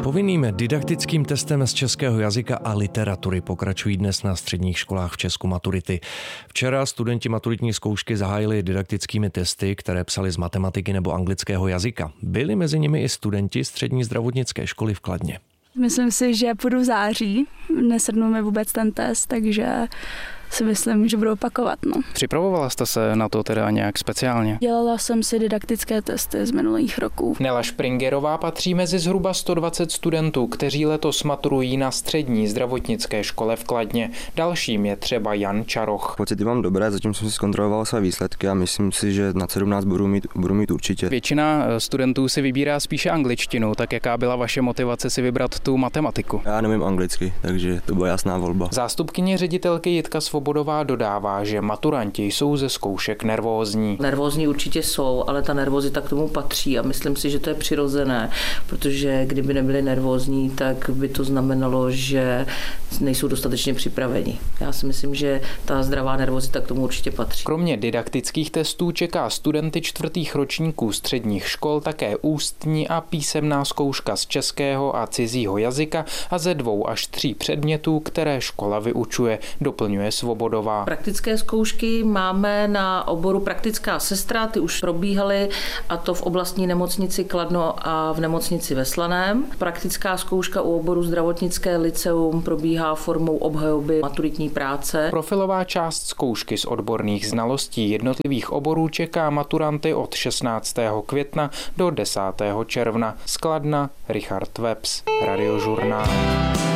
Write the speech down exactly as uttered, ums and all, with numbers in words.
Povinným didaktickým testem z českého jazyka a literatury pokračují dnes na středních školách v Česku maturity. Včera studenti maturitní zkoušky zahájili didaktickými testy, které psali z matematiky nebo anglického jazyka. Byli mezi nimi i studenti střední zdravotnické školy v Kladně. Myslím si, že půjdu v září. Nesednul mi vůbec ten test, takže si myslím, že budu opakovat. No. Připravovala jste se na to teda nějak speciálně? Dělala jsem si didaktické testy z minulých roků. Nela Špringerová patří mezi zhruba sto dvacet studentů, kteří letos maturují na střední zdravotnické škole v Kladně. Dalším je třeba Jan Čaroch. Pocity mám dobré, zatím jsem si zkontroloval své výsledky a myslím si, že na sedmnáct budu mít, budu mít určitě. Většina studentů si vybírá spíše angličtinu, tak jaká byla vaše motivace si vybrat tu matematiku? Já nevím anglicky, takže to byla jasná volba. Zástupkyně ředitelky Jitka Svobodová dodává, že maturanti jsou ze zkoušek nervózní. Nervózní určitě jsou, ale ta nervozita k tomu patří a myslím si, že to je přirozené, protože kdyby nebyli nervózní, tak by to znamenalo, že nejsou dostatečně připraveni. Já si myslím, že ta zdravá nervozita k tomu určitě patří. Kromě didaktických testů čeká studenty čtvrtých ročníků středních škol také ústní a písemná zkouška z českého a cizího jazyka a ze dvou až tří předmětů, které škola vyučuje, doplňuje Svobodová. Praktické zkoušky máme na oboru praktická sestra, ty už probíhaly, a to v oblastní nemocnici Kladno a v nemocnici ve Slaném. Praktická zkouška u oboru zdravotnické lyceum probíhá formou obhajoby maturitní práce. Profilová část zkoušky z odborných znalostí jednotlivých oborů čeká maturanty od šestnáctého května do desátého června. Z Kladna Richard Webs, Radiožurnál.